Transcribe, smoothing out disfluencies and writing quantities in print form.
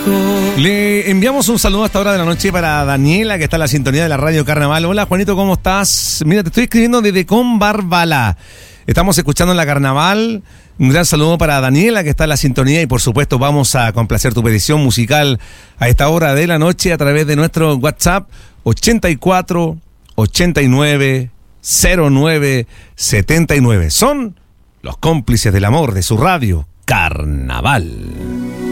Le enviamos un saludo a esta hora de la noche para Daniela, que está en la sintonía de la Radio Carnaval. Hola, Juanito, ¿cómo estás? Mira, te estoy escribiendo desde Combarbalá. Estamos escuchando en la Carnaval. Un gran saludo para Daniela, que está en la sintonía, y por supuesto vamos a complacer tu petición musical a esta hora de la noche a través de nuestro WhatsApp 84 89 09 79. Son los cómplices del amor de su radio Carnaval.